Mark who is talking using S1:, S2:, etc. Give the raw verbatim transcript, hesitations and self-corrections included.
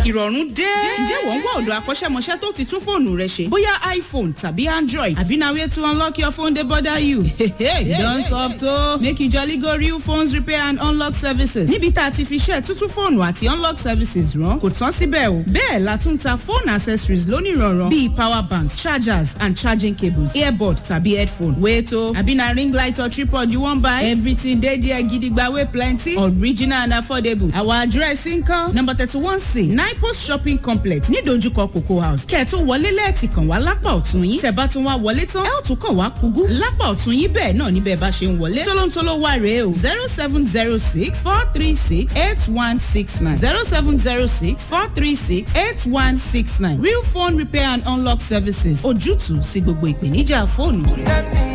S1: ìrọ̀rùn dé. ǹjẹ́ wọ́n ń wá ọ̀dọ̀ akọ́ṣẹ́mọṣẹ́ tó ti tún fóònù rẹ ṣe? bóyá iPhone tàbí Android àbí na way to unlock your phone dey bother you. you don soft o. make you jolly go real phones repair and unlock services. níbi tá a ti fi ṣe tuntun fóònù àti unlock services rán kò tán síbẹ̀ o. bẹ́ẹ̀ la tún ta phone accessories lónìrànràn bíi power banks, chargers and charging cables, earbud tàbí headphone. wait o àbí na ring light or tripod you wan buy? everything dey there gidigba wey plenty, original and affordable. our address nkan number thirty-one C nine post shopping complex nídojúkọ Cocoa House. kẹ́ẹ̀tún wọlé lẹ́ẹ̀tì kàn wá lápá ọ̀tún yín. tẹ́ bá tún wá wọlé tán ẹ ó tún kàn wá kúgú lápá ọ̀tún yín bẹ́ẹ̀ náà níbẹ̀ bá ṣe ń wọlé. tólóńtóló wà rèé o zero seven zero six four three six eight one six nine zero seven zero six four three six eight one six nine Real Phone Repair and Unlock Services ojútùú sí gbogbo ìpèníjà fóònù.